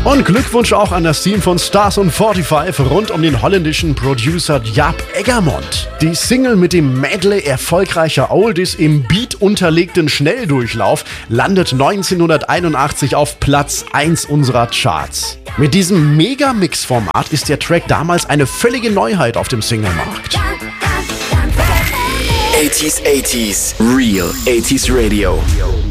Und Glückwunsch auch an das Team von Stars on 45 rund um den holländischen Producer Jaap Eggermont. Die Single mit dem Medley erfolgreicher Oldies im beat-unterlegten Schnelldurchlauf landet 1981 auf Platz 1 unserer Charts. Mit diesem Mega-Mix-Format ist der Track damals eine völlige Neuheit auf dem Singlemarkt. 80s, Real 80s Radio.